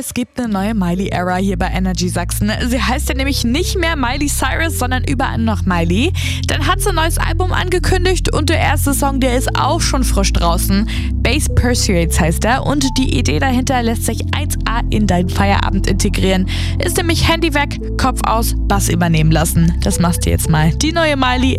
Es gibt eine neue Miley-Era hier bei Energy Sachsen. Sie heißt ja nämlich nicht mehr Miley Cyrus, sondern überall noch Miley. Dann hat sie ein neues Album angekündigt und der erste Song, der ist auch schon frisch draußen. Bass Persuades heißt er und die Idee dahinter lässt sich 1A in deinen Feierabend integrieren. Ist nämlich Handy weg, Kopf aus, Bass übernehmen lassen. Das machst du jetzt mal. Die neue Miley